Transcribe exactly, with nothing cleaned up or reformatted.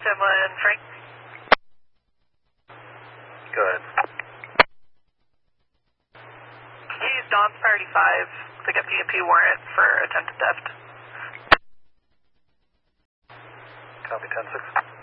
Timlin, Frank. Go ahead. He's Don thirty-five, the W P warrant for attempted theft. Copy ten six.